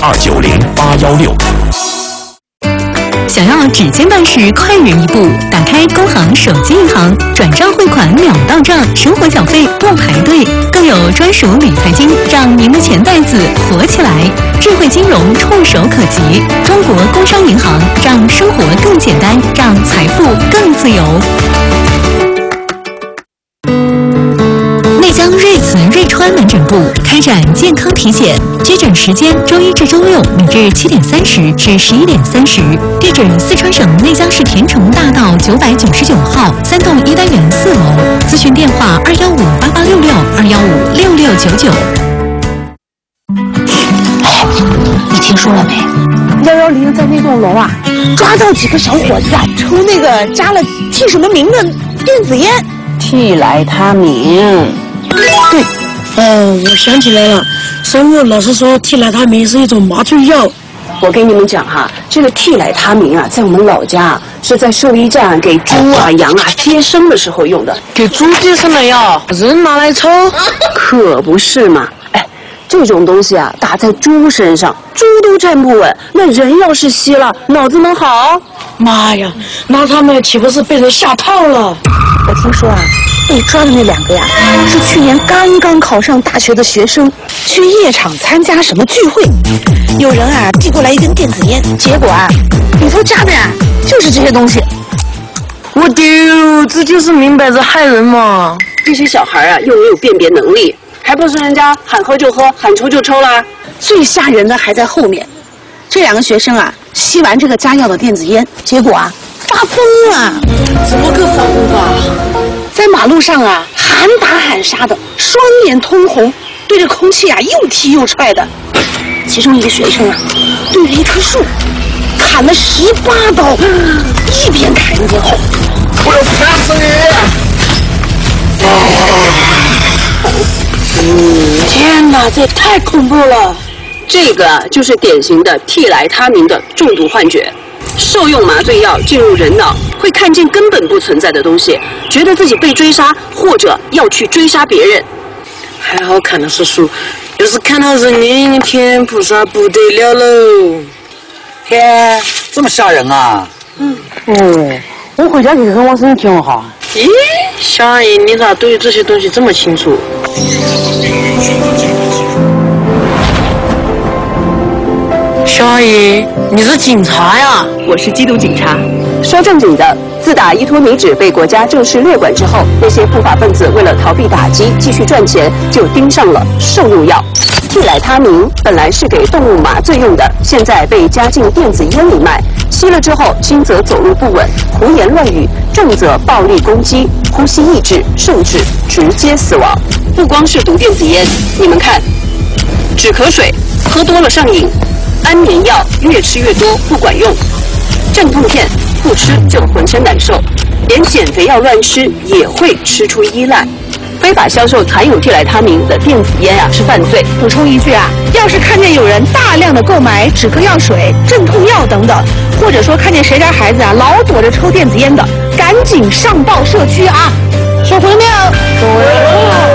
290-816。 想要指尖办事快人一步，打开工行手机银行，转账汇款秒到账，生活缴费不排队，更有专属理财金，让您的钱袋子活起来。智慧金融触手可及，中国工商银行让生活更简单，让财富更自由。内江瑞慈瑞川门诊部开展健康体检，接诊时间周一至周六每日7点30至11点30，地址四川省内江市田城大道999号3栋1单元4楼，咨询电话2158866，2156699。 你听说了没？110在那栋楼啊，抓到几个小伙子啊，抽那个加了替什么明的电子烟， 替来他明。 对， 我想起来了，生物老师说替来他明是一种麻醉药。 我跟你们讲哈，这个替来他明啊，在我们老家是在兽医站给猪啊、羊啊接生的时候用的。 给猪接生的药，人拿来抽？ 可不是嘛！哎，这种东西啊，打在猪身上，猪都站不稳，那人要是吸了，脑子能好？ 妈呀，那他们岂不是被人下套了？ 我听说啊，被抓的那2个呀，是去年刚刚考上大学的学生，去夜场参加什么聚会，有人啊递过来一根电子烟，结果啊里头加的呀就是这些东西。 我丢，这就是明摆着害人嘛！ 这些小孩啊又没有辨别能力，还不是人家喊喝就喝，喊抽就抽啦。 最吓人的还在后面，这2个学生啊吸完这个加药的电子烟，结果啊发疯了。 怎么个发疯法？ 在马路上啊喊打喊杀的，双眼通红，对着空气啊又踢又踹的。其中一个学生啊对着一棵树砍了18刀，一边砍一边吼：“ 我要掐死你！”天哪，这也太恐怖了！ 这个就是典型的替来他明的中毒幻觉。受用麻醉药进入人脑，会看见根本不存在的东西，觉得自己被追杀，或者要去追杀别人。 还好砍的是树，要是看到人脸，天菩萨不得了喽！ 天，这么吓人啊！ 我回家去跟我婶听哈。咦，小阿姨，你咋对这些东西这么清楚？小阿姨，你是警察呀？ 我是缉毒警察。说正经的，自打依托米脂被国家正式列管之后，那些不法分子为了逃避打击、继续赚钱，就盯上了兽用药。替来他明本来是给动物麻醉用的，现在被加进电子烟里卖。吸了之后，轻则走路不稳、胡言乱语，重则暴力攻击、呼吸抑制，甚至直接死亡。不光是毒电子烟，你们看，止咳水喝多了上瘾。安眠药越吃越多不管用，镇痛片不吃就浑身难受，连减肥药乱吃也会吃出依赖。非法销售含有替来他明的电子烟啊是犯罪。 补充一句啊，要是看见有人大量的购买止咳药水、镇痛药等等，或者说看见谁家孩子啊老躲着抽电子烟的，赶紧上报社区啊！收回没有？收回了。